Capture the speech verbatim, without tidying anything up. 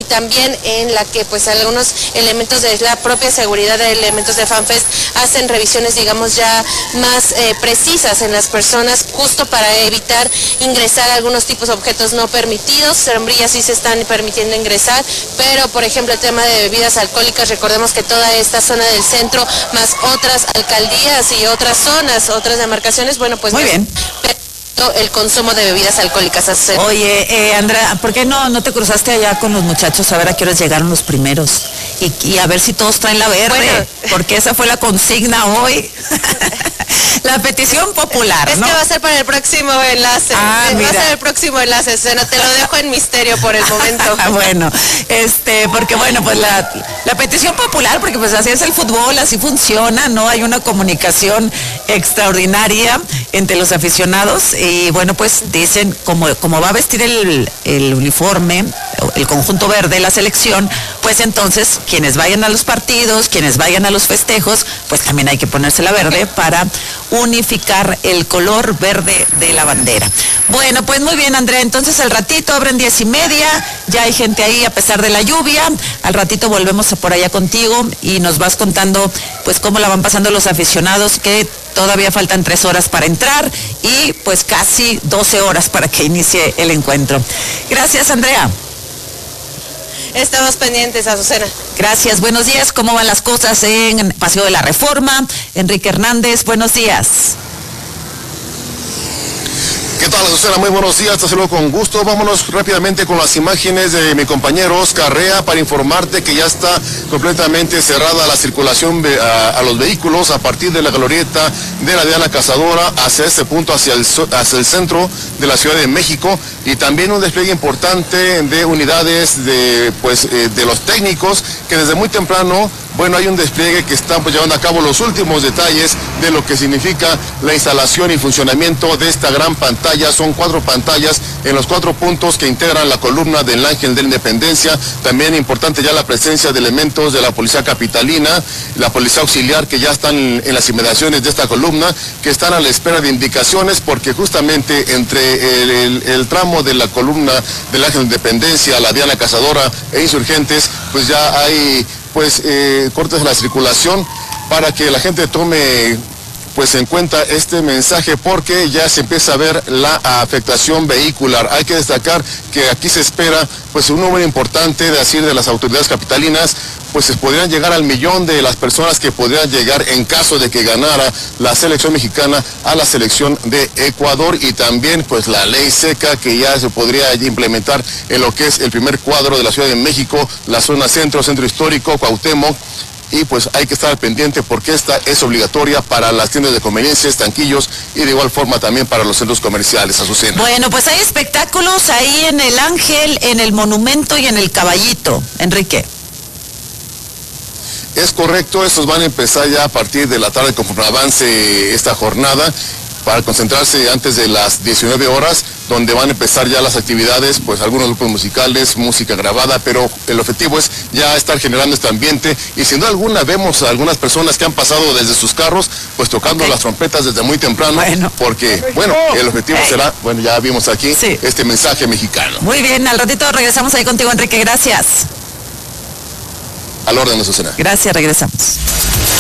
también en la que pues algunos elementos de la propia seguridad de elementos de FanFest hacen revisiones, digamos, ya más eh, precisas en las personas, justo para evitar ingresar algunos tipos de objetos no permitidos. Sombrillas sí se están permitiendo ingresar, pero por ejemplo el tema de bebidas alcohólicas, recordemos que toda esta zona del centro, más otras alcaldías y otras zonas, otras demarcaciones, bueno, pues... Muy bien. El consumo de bebidas alcohólicas. Oye, eh, Andrea, ¿por qué no, no te cruzaste allá con los muchachos a ver a qué horas llegaron los primeros? Y, y a ver si todos traen la verde, bueno, porque esa fue la consigna hoy. La petición popular, es ¿no? que va a ser para el próximo enlace. Ah, va mira. a ser el próximo enlace, Susana, te lo dejo en misterio por el momento. Bueno, este, porque bueno, pues la, la petición popular, porque pues así es el fútbol, así funciona, ¿no? Hay una comunicación extraordinaria entre los aficionados y bueno, pues dicen, como, como va a vestir el, el uniforme, el conjunto verde, la selección, pues entonces quienes vayan a los partidos, quienes vayan a los festejos, pues también hay que ponerse la verde para unificar el color verde de la bandera. Bueno, pues muy bien, Andrea, entonces al ratito abren diez y media, ya hay gente ahí a pesar de la lluvia, al ratito volvemos por allá contigo y nos vas contando pues cómo la van pasando los aficionados, que todavía faltan tres horas para entrar y pues casi doce horas para que inicie el encuentro. Gracias, Andrea. Estamos pendientes, Azucena. Gracias, buenos días. ¿Cómo van las cosas en Paseo de la Reforma? Enrique Hernández, buenos días. ¿Qué tal, Azucena? Muy buenos días, te saludo con gusto. Vámonos rápidamente con las imágenes de mi compañero Oscar Rea para informarte que ya está completamente cerrada la circulación a, a los vehículos a partir de la glorieta de la Diana Cazadora hacia este punto, hacia el, hacia el centro de la Ciudad de México, y también un despliegue importante de unidades de, pues, eh, de los técnicos que desde muy temprano, bueno, hay un despliegue que están pues llevando a cabo los últimos detalles de lo que significa la instalación y funcionamiento de esta gran pantalla. Son cuatro pantallas en los cuatro puntos que integran la columna del Ángel de la Independencia. También importante ya la presencia de elementos de la Policía Capitalina, la Policía Auxiliar, que ya están en las inmediaciones de esta columna, que están a la espera de indicaciones, porque justamente entre el, el, el tramo de la columna del Ángel de la Independencia, la Diana Cazadora e Insurgentes, pues ya hay pues eh, cortes de la circulación para que la gente tome pues en cuenta este mensaje, porque ya se empieza a ver la afectación vehicular. Hay que destacar que aquí se espera pues un número importante, de decir de las autoridades capitalinas, pues se podrían llegar al millón de las personas que podrían llegar en caso de que ganara la selección mexicana a la selección de Ecuador, y también pues la ley seca que ya se podría implementar en lo que es el primer cuadro de la Ciudad de México, la zona centro, centro histórico, Cuauhtémoc. Y pues hay que estar al pendiente porque esta es obligatoria para las tiendas de conveniencia, estanquillos, y de igual forma también para los centros comerciales, Azucena. Bueno, pues hay espectáculos ahí en el Ángel, en el Monumento y en el Caballito, Enrique. Es correcto, estos van a empezar ya a partir de la tarde conforme avance esta jornada, para concentrarse antes de las diecinueve horas, donde van a empezar ya las actividades, pues algunos grupos musicales, música grabada, pero el objetivo es ya estar generando este ambiente, y sin duda alguna vemos a algunas personas que han pasado desde sus carros, pues tocando okay. las trompetas desde muy temprano, bueno. porque, bueno, el objetivo hey. será, bueno, ya vimos aquí, sí. este mensaje mexicano. Muy bien, al ratito regresamos ahí contigo, Enrique, gracias. Al orden, Azucena. Gracias, regresamos.